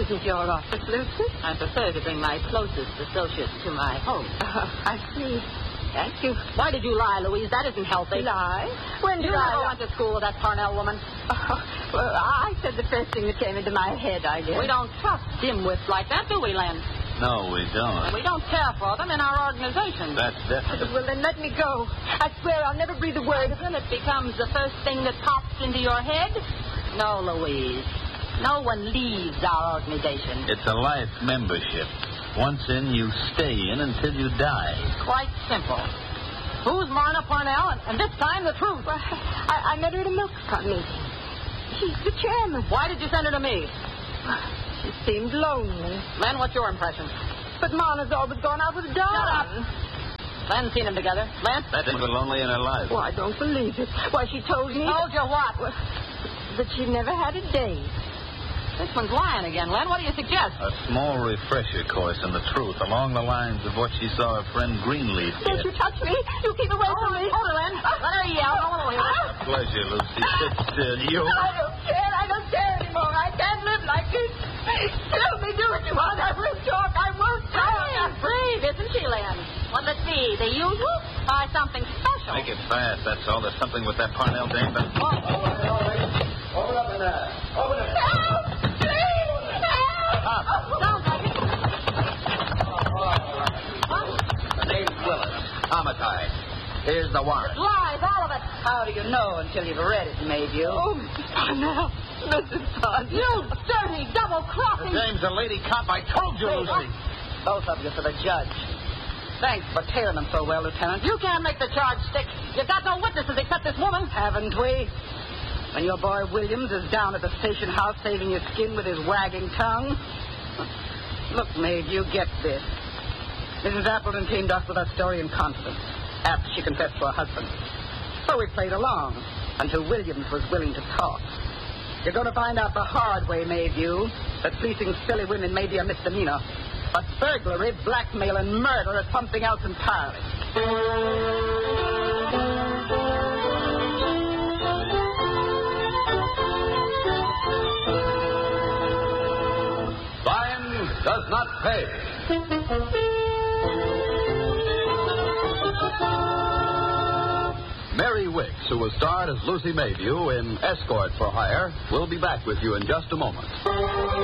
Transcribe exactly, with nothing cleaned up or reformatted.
isn't your office, Lucy? I prefer to bring my closest associates to my home. Uh, I see. Thank you. Why did you lie, Louise? That isn't healthy. Lie? When You did I... never went to school with that Parnell woman. Oh, well, I said the first thing that came into my head, I guess. We don't trust dimwits like that, do we, Len? No, we don't. And we don't care for them in our organization. That's definite. Well, then let me go. I swear I'll never breathe a word. Until it becomes the first thing that pops into your head? No, Louise. No one leaves our organization. It's a life membership. Once in, you stay in until you die. Quite simple. Who's Marna Parnell? And, and this time, the truth. Well, I, I met her at a milk cart meeting. She's the chairman. Why did you send her to me? She seemed lonely. Len, what's your impression? But Mana's always gone out with Don. Shut up. Len's seen them together. Len? That's been lonely in her life. Oh, I don't believe it. Why, she told me... Told you what? Well, that she never had a date. This one's lying again, Len. What do you suggest? A small refresher course in the truth along the lines of what she saw her friend Greenleaf Don't get. you touch me. You keep away Oh, from me. hold her, Len. Let her yell. No one will hear her. Pleasure, Lucy. Sit still. You... I don't care. I don't care anymore. I can't live like this. Tell me, do what you want. I will talk. I won't talk. She's brave, isn't she, Len? What'll it be? The usual? Or something special? Make it fast, that's all. There's something with that Parnell dame. But... Oh. Open up in there. Open it. Help! Please! Help! Sounds like it. The name's Willis. Homicide. Here's the warrant. Lies, all of it. How do you know until you've read it, Mayview? Oh, Missus Parnell. Missus Parnell. You dirty double-crossing... James, the lady cop. I told you, Lucy. Both of you for the judge. Thanks for tailing them so well, Lieutenant. You can't make the charge stick. You've got no witnesses except this woman. Haven't we? When your boy Williams is down at the station house saving his skin with his wagging tongue. Look, Maid, you get this. Missus Appleton came to us with her story in confidence after she confessed to her husband. So we played along until Williams was willing to talk. You're going to find out the hard way, Mayview, that fleecing silly women may be a misdemeanor, but burglary, blackmail, and murder is something else entirely. Fine does not pay. Mary Wicks, who was starred as Lucy Mayview in Escort for Hire, will be back with you in just a moment.